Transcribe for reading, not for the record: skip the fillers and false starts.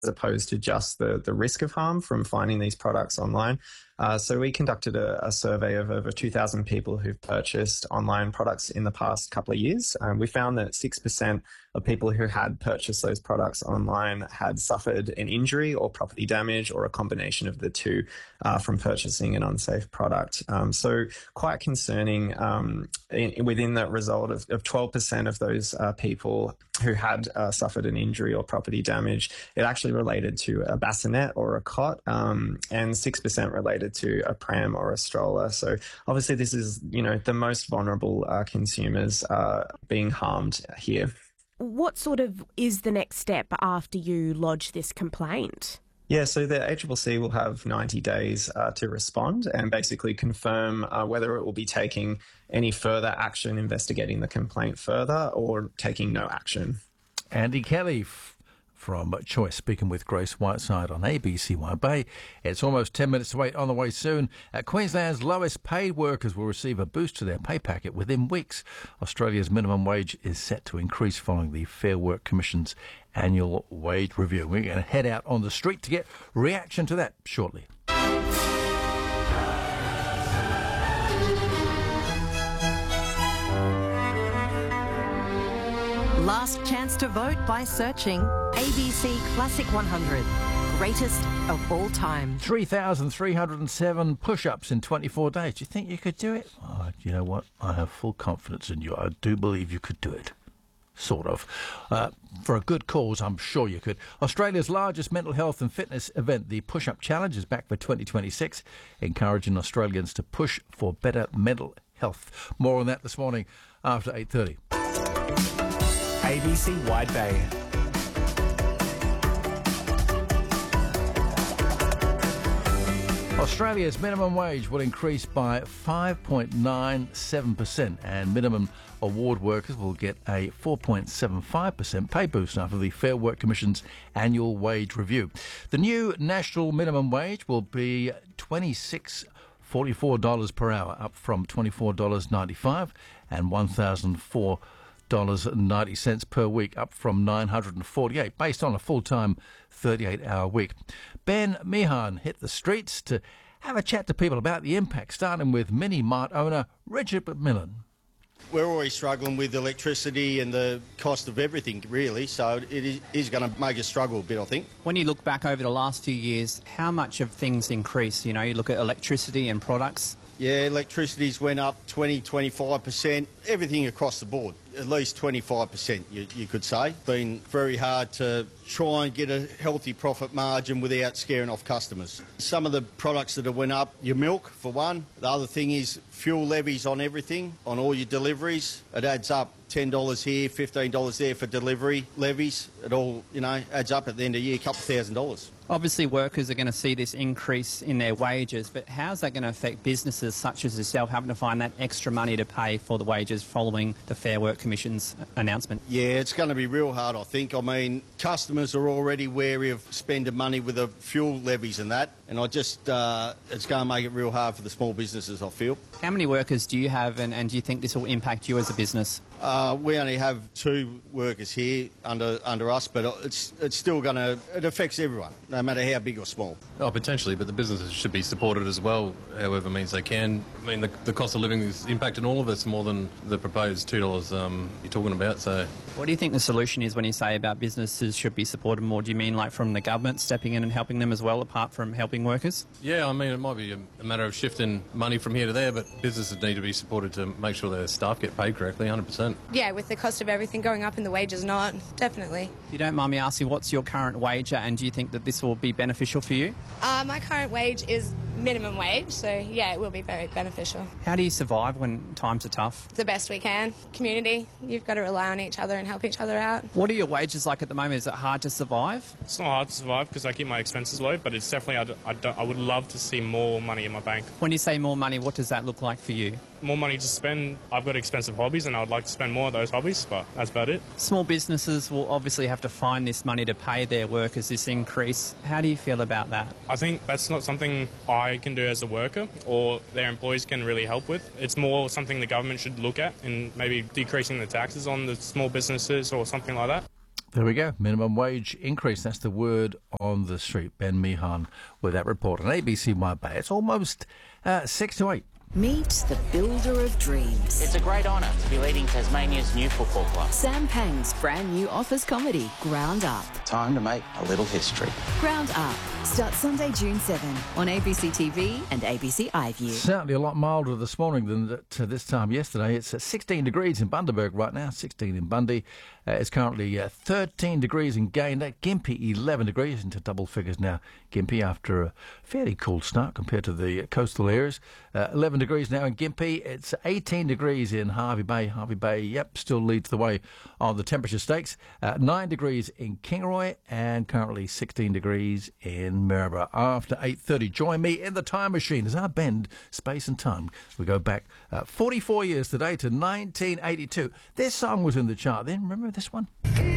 as opposed to just the risk of harm from finding these products online. So we conducted a survey of over 2,000 people who've purchased online products in the past couple of years. We found that 6% of people who had purchased those products online had suffered an injury or property damage or a combination of the two from purchasing an unsafe product. So quite concerning within that result of 12% of those people who had suffered an injury or property damage, it actually related to a bassinet or a cot, and 6% related to a pram or a stroller. So obviously this is, the most vulnerable consumers being harmed here. What sort of is the next step after you lodge this complaint? Yeah, so the ACCC will have 90 days to respond and basically confirm whether it will be taking any further action, investigating the complaint further, or taking no action. Andy Kelly from Choice, speaking with Grace Whiteside on ABC Wide Bay. It's almost 10 minutes to wait. On the way soon, Queensland's lowest paid workers will receive a boost to their pay packet within weeks. Australia's minimum wage is set to increase following the Fair Work Commission's annual wage review. We're going to head out on the street to get reaction to that shortly. Last chance to vote by searching ABC Classic 100, greatest of all time. 3,307 push-ups in 24 days. Do you think you could do it? Oh, you know what? I have full confidence in you. I do believe you could do it. Sort of. For a good cause, I'm sure you could. Australia's largest mental health and fitness event, the Push-Up Challenge, is back for 2026, encouraging Australians to push for better mental health. More on that this morning after 8:30. ABC Wide Bay. Australia's minimum wage will increase by 5.97% and minimum award workers will get a 4.75% pay boost after the Fair Work Commission's annual wage review. The new national minimum wage will be $26.44 per hour, up from $24.95 and $1,004.90 per week, up from $948, based on a full-time 38-hour week. Ben Meehan hit the streets to have a chat to people about the impact, starting with Mini Mart owner Richard McMillan. We're always struggling with electricity and the cost of everything, really, so it is going to make us struggle a bit, I think. When you look back over the last few years, how much have things increased? You look at electricity and products. Yeah, electricity's went up 25%, everything across the board, at least 25%, you could say. Been very hard to try and get a healthy profit margin without scaring off customers. Some of the products that have went up, your milk for one. The other thing is fuel levies on everything, on all your deliveries. It adds up. $10 here, $15 there for delivery levies. It all, adds up at the end of the year, a couple $1,000. Obviously, workers are going to see this increase in their wages, but how's that going to affect businesses such as yourself having to find that extra money to pay for the wages following the Fair Work Commission's announcement? Yeah, it's going to be real hard, I think. I mean, customers are already wary of spending money with the fuel levies and that, and it's going to make it real hard for the small businesses, I feel. How many workers do you have, and do you think this will impact you as a business? We only have 2 workers here under us, but it's still it affects everyone, no matter how big or small. Oh, potentially, but the businesses should be supported as well, however means they can. I mean, the cost of living is impacting all of us more than the proposed $2 you're talking about, so... What do you think the solution is when you say about businesses should be supported more? Do you mean like from the government stepping in and helping them as well, apart from helping workers? Yeah, I mean, it might be a matter of shifting money from here to there, but businesses need to be supported to make sure their staff get paid correctly, 100%. Yeah, with the cost of everything going up and the wages not, definitely. If you don't mind me asking, what's your current wage and do you think that this will be beneficial for you? My current wage is minimum wage, so yeah, it will be very beneficial. How do you survive when times are tough? The best we can. Community, you've got to rely on each other and help each other out. What are your wages like at the moment? Is it hard to survive? It's not hard to survive because I keep my expenses low, but it's definitely, I would love to see more money in my bank. When you say more money, what does that look like for you? More money to spend. I've got expensive hobbies and I would like to spend more of those hobbies, but that's about it. Small businesses will obviously have to find this money to pay their workers, this increase. How do you feel about that? I think that's not something I can do as a worker or their employees can really help with. It's more something the government should look at and maybe decreasing the taxes on the small businesses or something like that. There we go. Minimum wage increase. That's the word on the street. Ben Meehan with that report on ABC My Bay. It's almost 6 to 8. Meet the builder of dreams. It's a great honour to be leading Tasmania's new football club. Sam Pang's brand new office comedy, Ground Up. Time to make a little history. Ground Up starts Sunday, June 7 on ABC TV and ABC iView. Certainly a lot milder this morning than this time yesterday. It's 16 degrees in Bundaberg right now, 16 in Bundy. It's currently 13 degrees in Gayndah. Gympie, 11 degrees, into double figures now. Gympie after a fairly cool start compared to the coastal areas. 11 degrees now in Gympie. It's 18 degrees in Hervey Bay. Hervey Bay, still leads the way on the temperature stakes. 9 degrees in Kingaroy and currently 16 degrees in Maryborough. After 8:30, join me in the time machine as I bend space and time. We go back 44 years today to 1982. This song was in the chart then. Remember this one?